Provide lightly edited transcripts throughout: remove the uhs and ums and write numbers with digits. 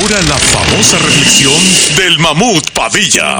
ahora la famosa reflexión del Mamut Padilla.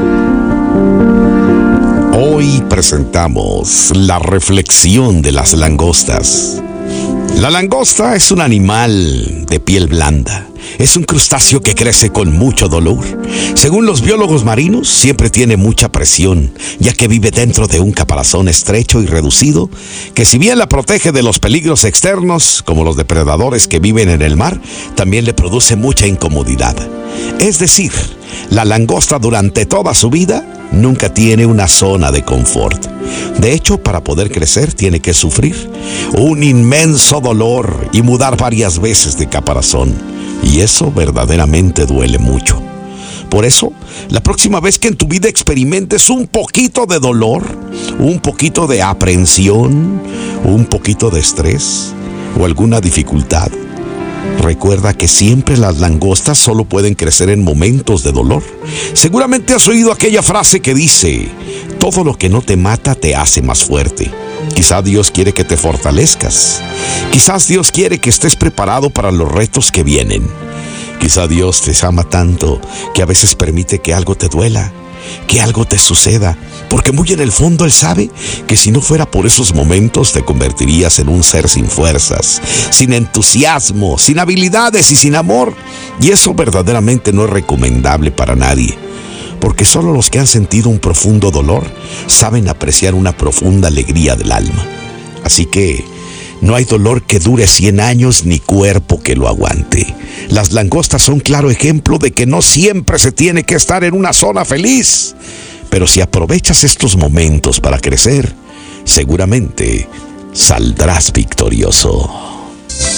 Hoy presentamos la reflexión de las langostas. La langosta es un animal de piel blanda. Es un crustáceo que crece con mucho dolor. Según los biólogos marinos, siempre tiene mucha presión, ya que vive dentro de un caparazón estrecho y reducido, que si bien la protege de los peligros externos, como los depredadores que viven en el mar, también le produce mucha incomodidad. Es decir, la langosta durante toda su vida nunca tiene una zona de confort. De hecho, para poder crecer tiene que sufrir un inmenso dolor y mudar varias veces de caparazón. Y eso verdaderamente duele mucho. Por eso, la próxima vez que en tu vida experimentes un poquito de dolor, un poquito de aprensión, un poquito de estrés o alguna dificultad, recuerda que siempre las langostas solo pueden crecer en momentos de dolor. Seguramente has oído aquella frase que dice: todo lo que no te mata te hace más fuerte. Quizá Dios quiere que te fortalezcas. Quizás Dios quiere que estés preparado para los retos que vienen. Quizá Dios te ama tanto que a veces permite que algo te duela, que algo te suceda, porque muy en el fondo Él sabe que si no fuera por esos momentos te convertirías en un ser sin fuerzas, sin entusiasmo, sin habilidades y sin amor. Y eso verdaderamente no es recomendable para nadie, porque solo los que han sentido un profundo dolor saben apreciar una profunda alegría del alma. Así que no hay dolor que dure 100 años ni cuerpo que lo aguante. Las langostas son claro ejemplo de que no siempre se tiene que estar en una zona feliz. Pero si aprovechas estos momentos para crecer, seguramente saldrás victorioso.